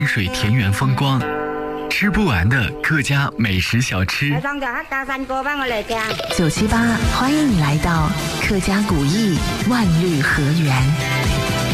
水田园风光，吃不完的客家美食小吃。 978欢迎你来到客家古艺万绿河园。